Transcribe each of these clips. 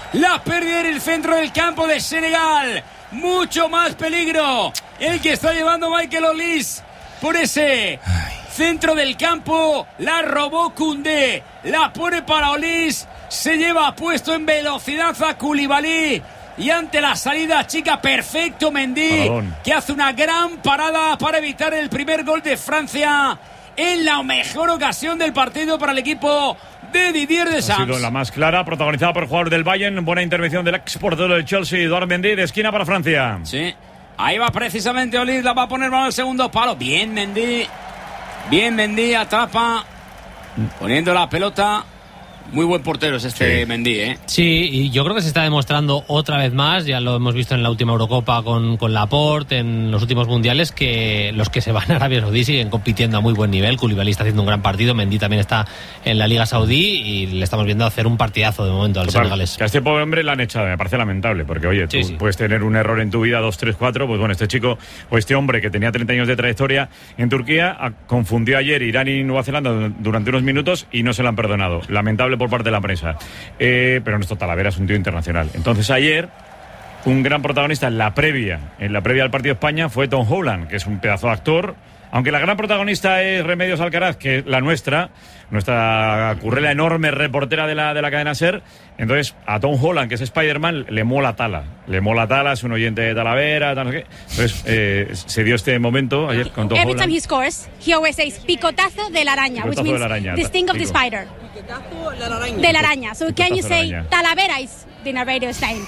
La pérdida en el centro del campo de Senegal. Mucho más peligro el que está llevando Michael Olise por ese centro del campo. La robó Koundé, la pone para Olise, se lleva puesto en velocidad a Koulibaly. Y ante la salida chica, perfecto Mendy, que hace una gran parada para evitar el primer gol de Francia en la mejor ocasión del partido para el equipo de Didier Deschamps. Ha sido la más clara, protagonizada por el jugador del Bayern. Buena intervención del exportador del Chelsea, Edouard Mendy, de esquina para Francia. Sí, ahí va precisamente Olise, la va a poner mano al segundo palo. Bien Mendy, atrapa, poniendo la pelota. Muy buen portero es este Mendy, ¿eh? Sí, y yo creo que se está demostrando otra vez más, ya lo hemos visto en la última Eurocopa con Laporte, en los últimos mundiales, que los que se van a Arabia Saudí siguen compitiendo a muy buen nivel. Koulibaly está haciendo un gran partido, Mendy también está en la Liga Saudí y le estamos viendo hacer un partidazo de momento al senegalés. Que a este pobre hombre le han echado, me parece lamentable, porque oye, tú puedes tener un error en tu vida, 2, 3, 4, pues bueno, este chico o este hombre que tenía 30 años de trayectoria en Turquía confundió ayer Irán y Nueva Zelanda durante unos minutos y no se lo han perdonado. Lamentable por parte de la prensa. Pero nuestro Talavera es un tío internacional. Entonces ayer un gran protagonista en la previa al partido de España fue Tom Holland, que es un pedazo de actor, aunque la gran protagonista es Remedios Alcaraz, que es la nuestra currela enorme reportera de la cadena SER. Entonces a Tom Holland, que es Spider-Man, le mola Tala, es un oyente de Talavera, tal, no sé qué. Entonces se dio este momento ayer con Tom Every Holland. time he scores, he always says picotazo de la araña, which means the sting of the spider. De la araña. So can you say Talavera is the narrator's name?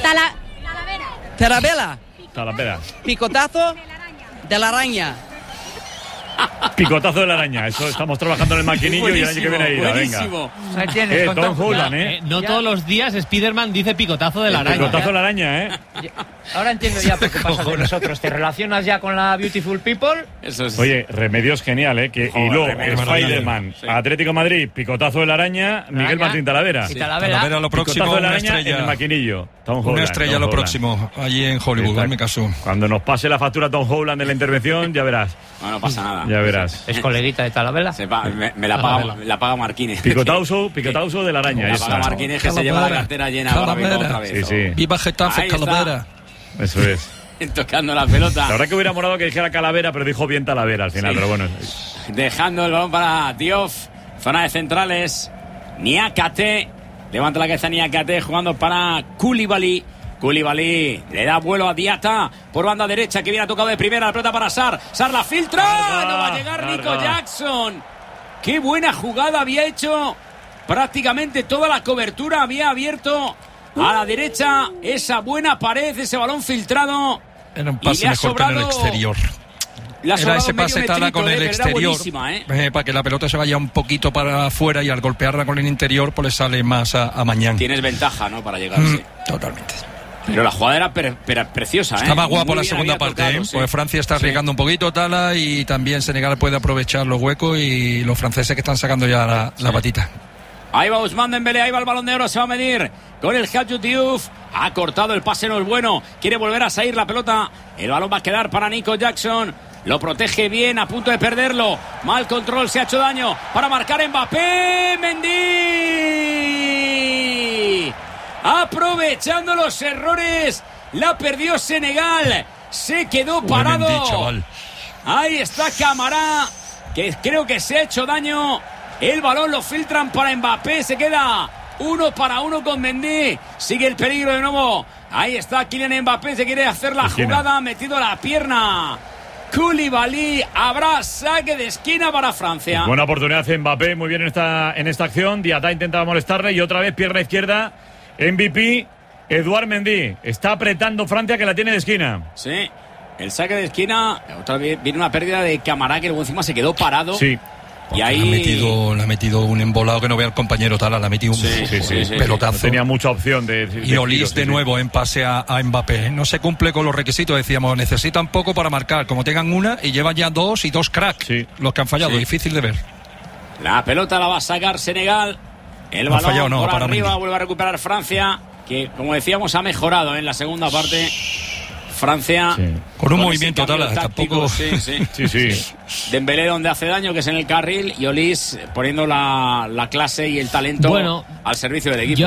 Talavera. Picotazo de la araña. Picotazo de la araña. Eso estamos trabajando en el maquinillo y el año que viene irá. Venga. Ahí tienes, Tom Holland, No todos los días Spiderman dice picotazo de la araña. Picotazo de la araña, Ahora entiendo ya por qué pasa con nosotros. ¿Te relacionas ya con la Beautiful People? Eso es. Oye, Remedios genial, que hiló Spiderman, Atlético Madrid, picotazo de la araña, Miguel Martín Talavera. Y Talavera lo próximo, picotazo de la una araña estrella. en el maquinillo. Tom Holland, una estrella Tom lo Holland. próximo, allí en Hollywood, en mi caso. Cuando nos pase la factura Tom Holland de la intervención, ya verás. No pasa nada. Ya verás. ¿Es coleguita de Talavera? Me la paga Marquínez. Picotazo de la araña. La paga Marquínez, que se lleva la cartera llena ahora mismo otra vez. Sí. Viva Getafe, Talavera. Eso es. Tocando la pelota. La verdad que hubiera molado que dijera Calavera, pero dijo bien Talavera al final, pero bueno. Dejando el balón para Diouf, zona de centrales. Niakate, levanta la cabeza Niakate, jugando para Koulibaly. Koulibaly le da vuelo a Diatta por banda derecha, que viene tocado de primera, la pelota para Sarr. Sarr la filtra, no va a llegar Nico Jackson. Qué buena jugada había hecho. Prácticamente toda la cobertura había abierto a la derecha esa buena pared, ese balón filtrado. Era un pase mejor que en el exterior. Era ese pase Tala con el exterior, para que la pelota se vaya un poquito para afuera y al golpearla con el interior pues le sale más a Mañán. Tienes ventaja, ¿no? Para llegarse. Totalmente. Pero la jugada era preciosa, Estaba guapo la segunda parte, Porque Francia está arriesgando un poquito, Tala, y también Senegal puede aprovechar los huecos y los franceses que están sacando ya la patita. Ahí va Ousmane Dembélé, ahí va el Balón de Oro, se va a medir con el Hadji Diouf. Ha cortado el pase, no es bueno. Quiere volver a salir la pelota. El balón va a quedar para Nico Jackson. Lo protege bien, a punto de perderlo. Mal control, se ha hecho daño. Para marcar Mbappé. Mendy. Aprovechando los errores. La perdió Senegal. Se quedó parado. Mendy, ahí está Camara, que creo que se ha hecho daño. El balón lo filtran para Mbappé. Se queda 1-1 con Mendy. Sigue el peligro de nuevo. Ahí está Kylian Mbappé. Se quiere hacer la jugada. Ha metido la pierna Koulibaly. Habrá saque de esquina para Francia. Buena oportunidad de Mbappé. Muy bien en esta acción. Diatta intentaba molestarle. Y otra vez pierna izquierda. MVP Edouard Mendy. Está apretando Francia, que la tiene de esquina. Sí. El saque de esquina. Otra vez viene una pérdida de Camara, que luego encima se quedó parado. Sí. Y ahí le ha metido un embolado que no vea el compañero Tala, le ha metido un pelotazo. No tenía mucha opción y Olise de nuevo en pase a Mbappé. No se cumple con los requisitos, decíamos, necesitan poco para marcar, como tengan una y llevan ya dos cracks los que han fallado, difícil de ver. La pelota la va a sacar Senegal. El balón por arriba, vuelve a recuperar Francia, que como decíamos ha mejorado en la segunda parte. Francia con un movimiento Tala, tampoco. Sí. Dembélé donde hace daño, que es en el carril, y Olise poniendo la clase y el talento al servicio del equipo.